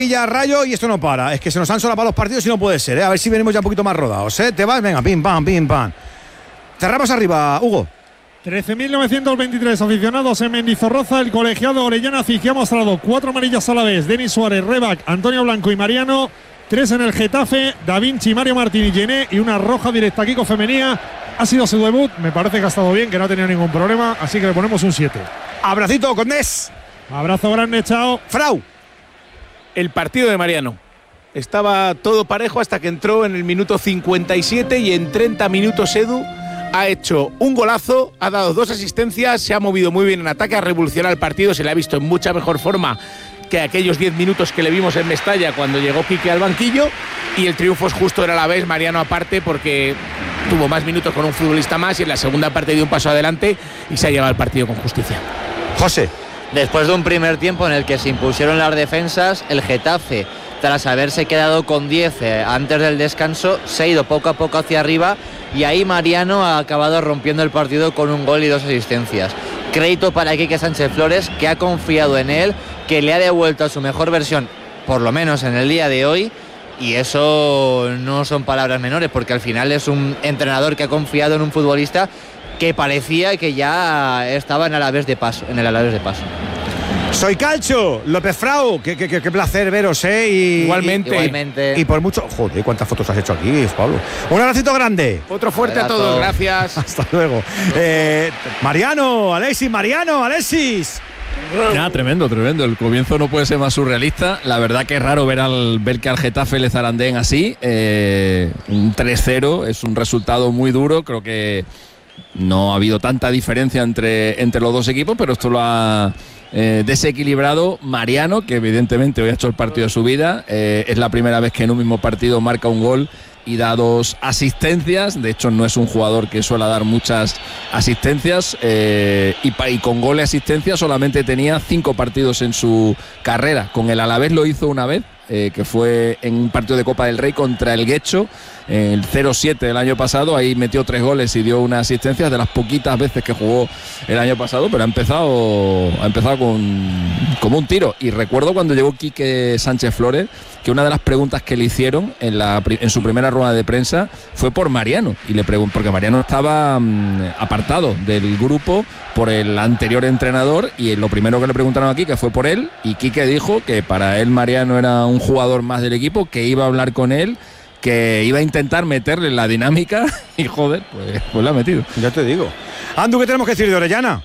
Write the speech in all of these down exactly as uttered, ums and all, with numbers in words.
Rayo y esto no para, es que se nos han solapado los partidos y no puede ser, ¿eh? A ver si venimos ya un poquito más rodados, ¿eh? Te vas, venga, pim, pam, pim, pam. Cerramos arriba, Hugo. trece mil novecientos veintitrés aficionados en Mendizorroza. El colegiado Orellana que ha mostrado cuatro amarillas a la vez. Denis Suárez, Rebac, Antonio Blanco y Mariano. Tres en el Getafe, Da Vinci, Mario Martín y Gené. Y una roja directa Kiko Femenía. Ha sido su debut, me parece que ha estado bien, que no ha tenido ningún problema. Así que le ponemos un siete. Abracito, Condés. Abrazo grande, chao. Frau. El partido de Mariano. Estaba todo parejo hasta que entró en el minuto cincuenta y siete y en treinta minutos Edu ha hecho un golazo, ha dado dos asistencias, se ha movido muy bien en ataque, ha revolucionado el partido, se le ha visto en mucha mejor forma que aquellos diez minutos que le vimos en Mestalla cuando llegó Quique al banquillo, y el triunfo es justo era a la vez, Mariano aparte, porque tuvo más minutos con un futbolista más y en la segunda parte dio un paso adelante y se ha llevado el partido con justicia. José. Después de un primer tiempo en el que se impusieron las defensas, el Getafe, tras haberse quedado con diez eh, antes del descanso, se ha ido poco a poco hacia arriba y ahí Mariano ha acabado rompiendo el partido con un gol y dos asistencias. Crédito para Quique Sánchez Flores, que ha confiado en él, que le ha devuelto a su mejor versión, por lo menos en el día de hoy, y eso no son palabras menores, porque al final es un entrenador que ha confiado en un futbolista que parecía que ya estaba en Alavés de paso, en el Alavés de paso. Soy Calcho, López Frau, qué, qué, qué, qué placer veros, ¿eh? Y, igualmente. Y, igualmente. Y por mucho. Joder, ¿cuántas fotos has hecho aquí, Pablo? Un abracito grande. Otro fuerte a todos, gracias. Hasta luego. Eh, Mariano, Alexis, Mariano, Alexis. Nada, tremendo, tremendo. El comienzo no puede ser más surrealista. La verdad que es raro ver, al, ver que al Getafe le zarandeen así. Eh, un tres cero es un resultado muy duro. Creo que no ha habido tanta diferencia entre, entre los dos equipos, pero esto lo ha eh, desequilibrado Mariano, que evidentemente hoy ha hecho el partido de su vida. Eh, es la primera vez que en un mismo partido marca un gol y da dos asistencias. De hecho, no es un jugador que suele dar muchas asistencias, eh, y, y con gol y asistencia solamente tenía cinco partidos en su carrera. Con el Alavés lo hizo una vez, eh, que fue en un partido de Copa del Rey contra el Guecho, el cero siete del año pasado. Ahí metió tres goles y dio una asistencia, de las poquitas veces que jugó el año pasado, pero ha empezado ha empezado con como un tiro. Y recuerdo cuando llegó Quique Sánchez Flores, que una de las preguntas que le hicieron en, la, en su primera rueda de prensa fue por Mariano, y le pregun- porque Mariano estaba mmm, apartado del grupo por el anterior entrenador, y lo primero que le preguntaron aquí que fue por él, y Quique dijo que para él Mariano era un jugador más del equipo, que iba a hablar con él, que iba a intentar meterle en la dinámica, y joder, pues, pues la ha metido. Ya te digo. Andu, ¿qué tenemos que decir de Orellana?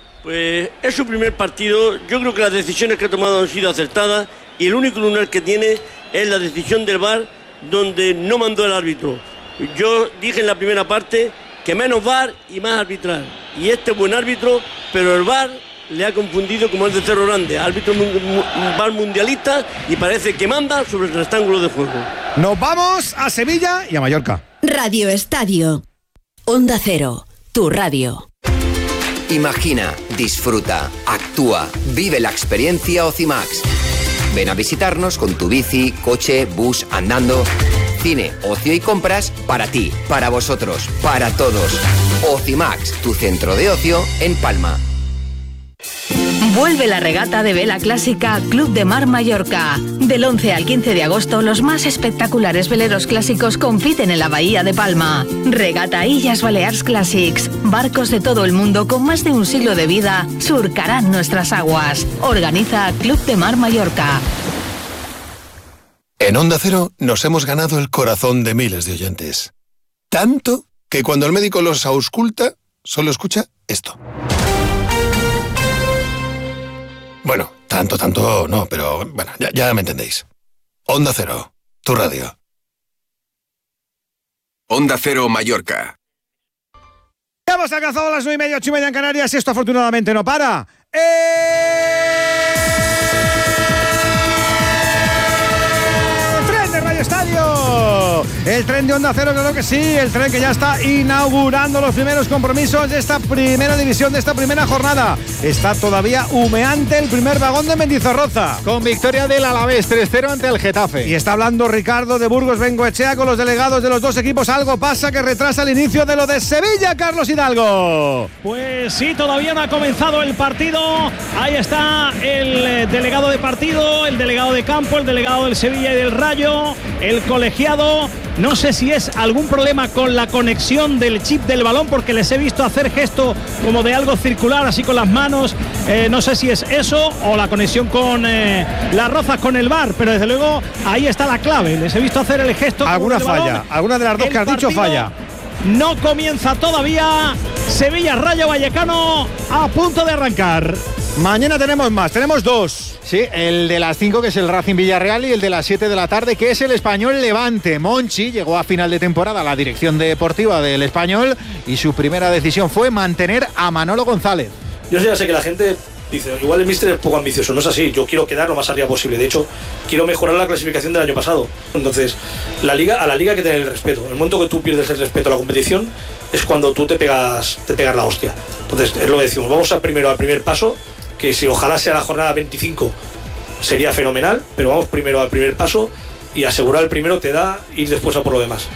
Pues es su primer partido. Yo creo que las decisiones que ha tomado han sido acertadas, y el único lunar que tiene es la decisión del V A R, donde no mandó el árbitro. Yo dije en la primera parte que menos V A R y más arbitrar, y este es buen árbitro, pero el V A R le ha confundido como el de Cerro Grande, árbitro V A R mundialista, y parece que manda sobre el rectángulo de juego. Nos vamos a Sevilla y a Mallorca. Radio Estadio. Onda Cero, tu radio. Imagina, disfruta, actúa, vive la experiencia Ocimax. Ven a visitarnos con tu bici, coche, bus, andando. Cine, ocio y compras para ti, para vosotros, para todos. Ocimax, tu centro de ocio en Palma. Vuelve la regata de vela clásica Club de Mar Mallorca. Del once al quince de agosto, los más espectaculares veleros clásicos compiten en la Bahía de Palma. Regata Illas Balears Classics. Barcos de todo el mundo con más de un siglo de vida surcarán nuestras aguas. Organiza Club de Mar Mallorca. En Onda Cero nos hemos ganado el corazón de miles de oyentes. Tanto que cuando el médico los ausculta, solo escucha esto. Bueno, tanto, tanto no, pero bueno, ya, ya me entendéis. Onda Cero, tu radio. Onda Cero Mallorca. Ya hemos alcanzado las nueve y media, ocho y media en Canarias, y esto afortunadamente no para. ¡Eh! ¡Tren de Radio Estadio! El tren de Onda Cero, claro que sí, el tren que ya está inaugurando los primeros compromisos de esta primera división, de esta primera jornada. Está todavía humeante el primer vagón de Mendizorroza. Con victoria del Alavés tres cero ante el Getafe. Y está hablando Ricardo de Burgos Bengoechea con los delegados de los dos equipos. Algo pasa que retrasa el inicio de lo de Sevilla, Carlos Hidalgo. Pues sí, todavía no ha comenzado el partido. Ahí está el delegado de partido, el delegado de campo, el delegado del Sevilla y del Rayo, el colegiado. No sé si es algún problema con la conexión del chip del balón, porque les he visto hacer gesto como de algo circular, así con las manos. Eh, no sé si es eso o la conexión con eh, las rozas con el V A R, pero desde luego ahí está la clave. Les he visto hacer el gesto. Alguna falla, alguna de las dos que has dicho falla. No comienza todavía. Sevilla Rayo Vallecano a punto de arrancar. Mañana tenemos más, tenemos dos. Sí, el de las cinco que es el Racing Villarreal y el de las siete de la tarde que es el Español Levante. Monchi llegó a final de temporada a la dirección deportiva del Español y su primera decisión fue mantener a Manolo González. Yo ya sé que la gente dice, igual el míster es poco ambicioso, no es así, yo quiero quedar lo más arriba posible, de hecho quiero mejorar la clasificación del año pasado. Entonces, la liga, a la liga hay que tener el respeto. En el momento que tú pierdes el respeto a la competición es cuando tú te pegas, te pegas la hostia. Entonces, es lo que decimos, vamos a primero al primer paso, que si ojalá sea la jornada veinticinco sería fenomenal, pero vamos primero al primer paso y asegurar el primero te da ir después a por lo demás.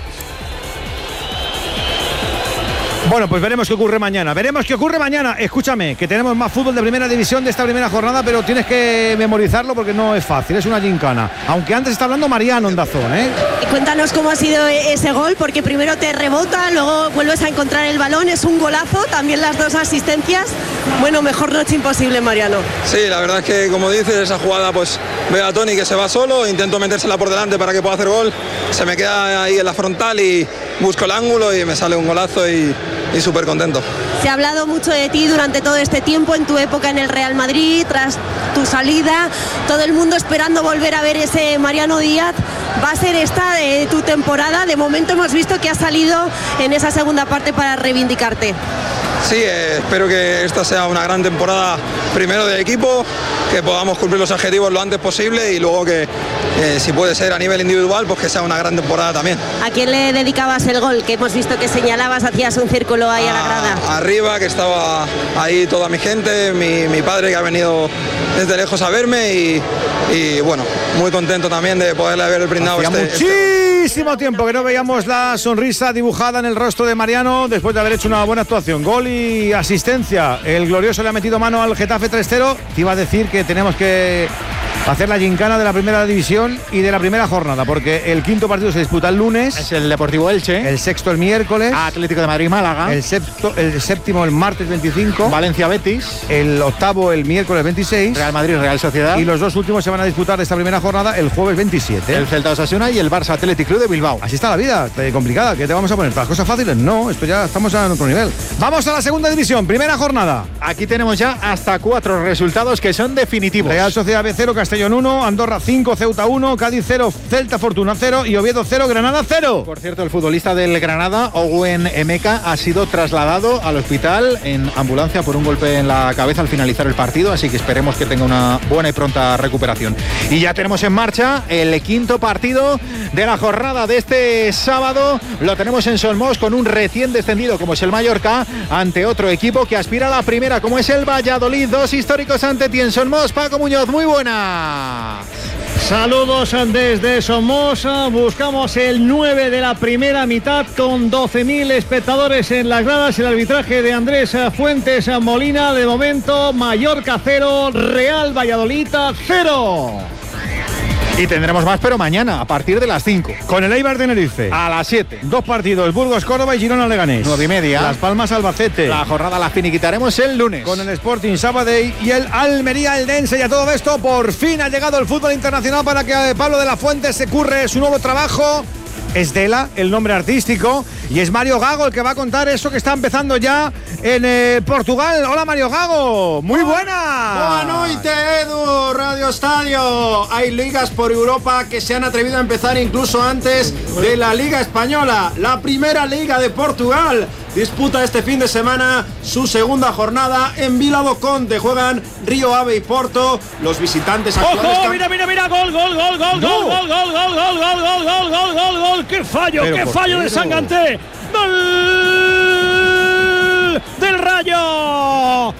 Bueno, pues veremos qué ocurre mañana. Veremos qué ocurre mañana. Escúchame, que tenemos más fútbol de primera división de esta primera jornada, pero tienes que memorizarlo porque no es fácil, es una gincana. Aunque antes está hablando Mariano en Dazón, ¿eh? Cuéntanos cómo ha sido ese gol, porque primero te rebota, luego vuelves a encontrar el balón, es un golazo, también las dos asistencias. Bueno, mejor noche imposible, Mariano. Sí, la verdad es que, como dices, esa jugada, pues veo a Toni que se va solo, intento metérsela por delante para que pueda hacer gol, se me queda ahí en la frontal y busco el ángulo y me sale un golazo y, y súper contento. Se ha hablado mucho de ti durante todo este tiempo, en tu época en el Real Madrid, tras tu salida, todo el mundo esperando volver a ver ese Mariano Díaz. Va a ser esta de tu temporada, de momento hemos visto que has salido en esa segunda parte para reivindicarte. Sí, eh, espero que esta sea una gran temporada primero de equipo, que podamos cumplir los objetivos lo antes posible y luego que eh, si puede ser a nivel individual, pues que sea una gran temporada también. ¿A quién le dedicabas el gol? Que hemos visto que señalabas, hacías un círculo ahí a, a la grada. Arriba, que estaba ahí toda mi gente, mi, mi padre que ha venido desde lejos a verme y, y bueno, muy contento también de poderle haber brindado Hacía este... muchísimo este... tiempo que no veíamos la sonrisa dibujada en el rostro de Mariano después de haber hecho una buena actuación. Gol y asistencia. El glorioso le ha metido mano al Getafe tres cero. Te iba a decir que tenemos que hacer la gincana de la primera división y de la primera jornada, porque el quinto partido se disputa el lunes. Es el Deportivo Elche. El sexto el miércoles. Atlético de Madrid-Málaga. El, septo, el séptimo el martes veinticinco. Valencia-Betis. El octavo el miércoles veintiséis. Real Madrid-Real Sociedad. Y los dos últimos se van a disputar de esta primera jornada el jueves veintisiete. El Celta-Osasuna y el Barça Athletic Club de Bilbao. Así está la vida, complicada. ¿Qué te vamos a poner? ¿Para las cosas fáciles? No, esto ya estamos a otro nivel. Vamos a la segunda división, primera jornada. Aquí tenemos ya hasta cuatro resultados que son definitivos. Real Sociedad B cero, Castellón uno, Andorra cinco, Ceuta uno, Cádiz cero, Celta Fortuna cero y Oviedo cero, Granada cero. Por cierto, el futbolista del Granada, Owen Emeka, ha sido trasladado al hospital en ambulancia por un golpe en la cabeza al finalizar el partido, así que esperemos que tenga una buena y pronta recuperación. Y ya tenemos en marcha el quinto partido de la jornada de este sábado. Lo tenemos en Solmos con un recién descendido como es el Mallorca ante otro equipo que aspira a la primera como es el Valladolid. Dos históricos ante ti en Solmos. Paco Muñoz, muy buena. Saludos desde Somoza, buscamos el nueve de la primera mitad con doce mil espectadores en las gradas, el arbitraje de Andrés Fuentes Molina. De momento Mallorca cero, Real Valladolid cero. Y tendremos más, pero mañana, a partir de las cinco. Con el Eibar de Tenerife. A las siete. Dos partidos, Burgos Córdoba y Girona Leganés. Nueve y media. Las Palmas Albacete. La jornada la finiquitaremos el lunes. Con el Sporting Sabadell y el Almería Eldense. Y a todo esto, por fin ha llegado el fútbol internacional para que Pablo de la Fuente se curre su nuevo trabajo. Es Dela, el nombre artístico, y es Mario Gago el que va a contar eso que está empezando ya en eh, Portugal. Hola Mario Gago, muy buena. Boa noite, Edu, Radio Estadio. Hay ligas por Europa que se han atrevido a empezar incluso antes de la Liga Española. La primera liga de Portugal disputa este fin de semana su segunda jornada en Vila do Conde. Juegan Río Ave y Porto, los visitantes actuales. ¡Ojo! Mira, mira, mira, gol, gol, gol, gol, No. gol, gol, gol, gol, gol, gol, gol, gol, gol, gol, gol. ¡Qué fallo, Pero qué ¿por fallo qué de no? Sanganté! ¡Gol del Rayo!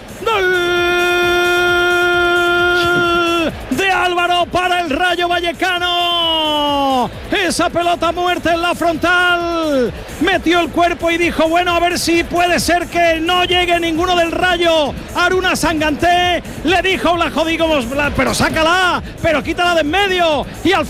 ¡Gol de Álvaro para el Rayo Vallecano! Esa pelota muerta en la frontal. Metió el cuerpo y dijo, bueno, a ver si puede ser que no llegue ninguno del Rayo. Aruna Sanganté le dijo, la jodimos, pero sácala, pero quítala de en medio. Y al